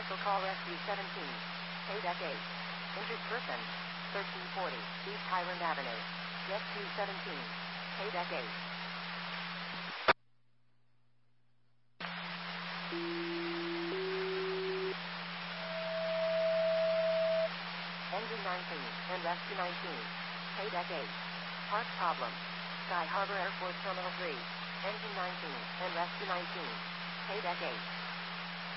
Cancel call SU-17. Paydeck 8. Injured person. 1340 East Highland Avenue. Jet 217. Paydeck 8. Engine 19 and Rescue 19. Paydeck 8. Park problem. Sky Harbor Airport Terminal 3. Engine 19 and Rescue 19. Paydeck 8.